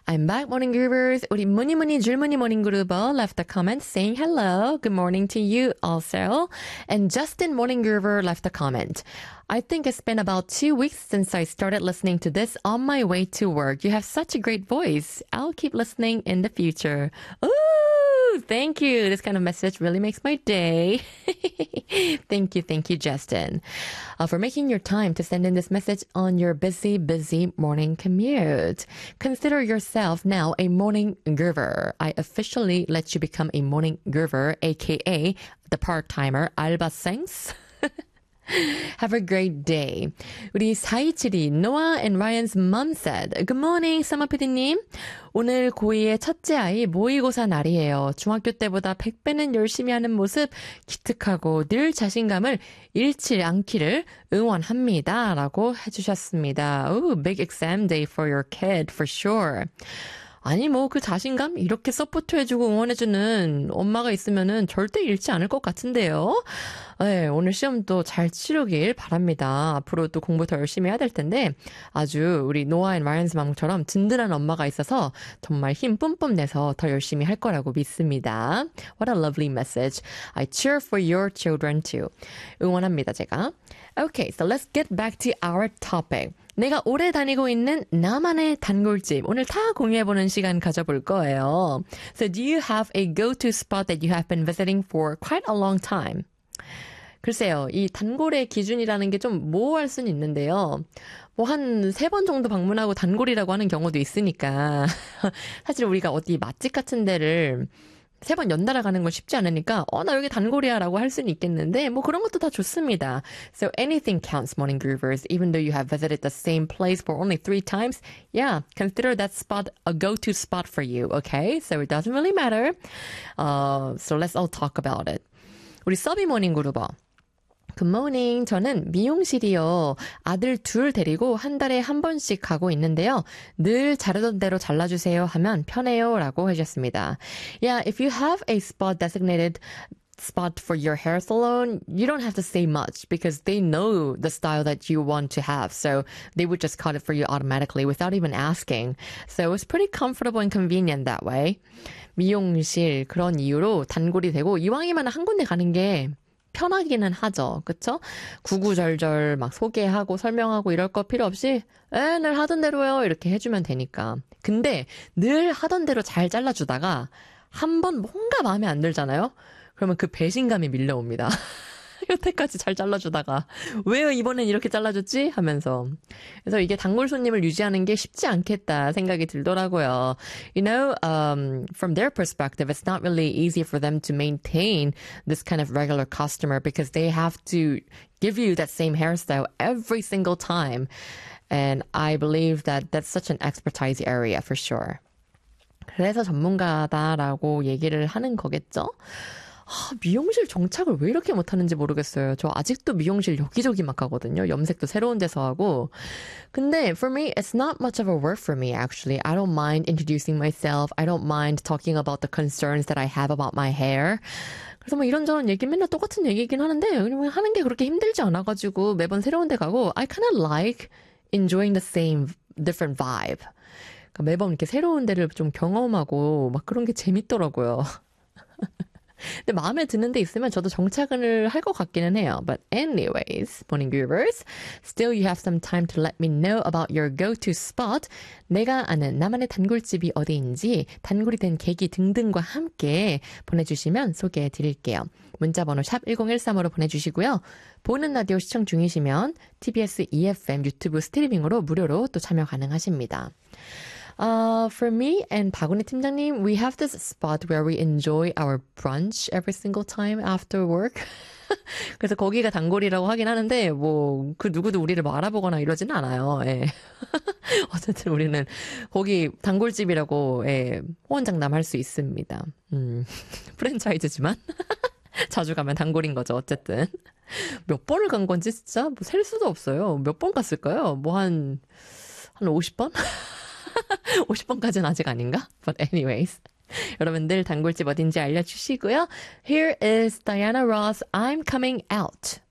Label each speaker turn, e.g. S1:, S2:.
S1: I'm back, morning groovers. 우리 무늬무늬 줄무늬 morning groover left a comment saying hello. Good morning to you also. And Justin Morning Groover left a comment. I think it's been about 2 weeks since I started listening to this on my way to work. You have such a great voice. I'll keep listening in the future. Ooh, thank you. This kind of message really makes my day. Thank you, Justin, for making your time to send in this message on your busy morning commute. Consider yourself now a morning groover. I officially let you become a morning groover, aka the part-timer 알바생스. Have a great day. 우리 4272 Noah and Ryan's mom said, Good morning, Summer PD님. 오늘 고2의 첫째 아이 모의고사 날이에요. 중학교 때보다 100배는 열심히 하는 모습 기특하고 늘 자신감을 잃지 않기를 응원합니다. 라고 해주셨습니다. Ooh, big exam day for your kid, for sure. 아니 그 자신감 이렇게 서포트해주고 응원해주는 엄마가 있으면은 절대 잃지 않을 것 같은데요. 네, 오늘 시험도 잘 치르길 바랍니다. 앞으로 또 공부 더 열심히 해야 될 텐데 아주 우리 노아 앤 라이언스 맘처럼 든든한 엄마가 있어서 정말 힘 뿜뿜 내서 더 열심히 할 거라고 믿습니다. What a lovely message. I cheer for your children too. 응원합니다, 제가. Okay, so let's get back to our topic. 내가 오래 다니고 있는 나만의 단골집. 오늘 다 공유해보는 시간 가져볼 거예요. So do you have a go-to spot that you have been visiting for quite a long time? 글쎄요, 이 단골의 기준이라는 게 좀 모호할 수는 있는데요. 한 3번 정도 방문하고 단골이라고 하는 경우도 있으니까. 사실 우리가 어디 맛집 같은 데를 3번 연달아 가는 건 쉽지 않으니까 나 여기 단골이야 라고 할 수는 있겠는데 그런 것도 다 좋습니다. So anything counts, morning groovers. Even though you have visited the same place for only 3 times, yeah, consider that spot a go-to spot for you, okay? So it doesn't really matter. So let's all talk about it. 우리 서비 모닝 그루버. 굿모닝. 저는 미용실이요. 아들 둘 데리고 한 달에 한 번씩 가고 있는데요. 늘 자르던 대로 잘라주세요 하면 편해요 라고 해주셨습니다. Yeah, if you have a spot designated spot for your hair salon, you don't have to say much because they know the style that you want to have. So they would just cut it for you automatically without even asking. So it's pretty comfortable and convenient that way. 미용실 그런 이유로 단골이 되고 이왕이면 한 군데 가는 게 편하기는 하죠. 그쵸? 구구절절 막 소개하고 설명하고 이럴 거 필요 없이 늘 하던 대로요 이렇게 해주면 되니까. 근데 늘 하던 대로 잘 잘라주다가 한 번 뭔가 마음에 안 들잖아요? 그러면 그 배신감이 밀려옵니다. 여태까지 잘 잘라주다가 왜 이번엔 이렇게 잘라줬지? 하면서. 그래서 이게 단골 손님을 유지하는 게 쉽지 않겠다 생각이 들더라고요. You know, from their perspective, it's not really easy for them to maintain this kind of regular customer because they have to give you that same hairstyle every single time. And I believe that that's such an expertise area for sure. 그래서 전문가다라고 얘기를 하는 거겠죠? 미용실 정착을 왜 이렇게 못하는지 모르겠어요. 저 아직도 미용실 여기저기 막 가거든요. 염색도 새로운 데서 하고. 근데 for me, it's not much of a work for me actually. I don't mind introducing myself. I don't mind talking about the concerns that I have about my hair. 그래서 이런저런 얘기 맨날 똑같은 얘기긴 하는데 그냥 하는 게 그렇게 힘들지 않아가지고 매번 새로운 데 가고 I kind of like enjoying the same different vibe. 그러니까 매번 이렇게 새로운 데를 좀 경험하고 막 그런 게 재밌더라고요. 근데 마음에 드는 데 있으면 저도 정착을 할 것 같기는 해요. But anyways, morning groovers, still you have some time to let me know about your go-to spot. 내가 아는 나만의 단골집이 어디인지 단골이 된 계기 등등과 함께 보내주시면 소개해 드릴게요. 문자번호 샵 1013으로 보내주시고요. 보는 라디오 시청 중이시면 TBS EFM 유튜브 스트리밍으로 무료로 또 참여 가능하십니다. For me and 박은희 팀장님, we have this spot where we enjoy our brunch every single time after work. 그래서 거기가 단골이라고 하긴 하는데 그 누구도 우리를 알아보거나 이러지는 않아요. 예. 어쨌든 우리는 거기 단골집이라고 호언장담할 수 있습니다. 프랜차이즈지만 자주 가면 단골인 거죠. 어쨌든 몇 번을 간 건지 진짜 셀 수도 없어요. 몇 번 갔을까요? 한 50번? 50번까지는 아직 아닌가? But anyways. 여러분들 단골집 어딘지 알려주시고요. Here is Diana Ross, I'm Coming Out.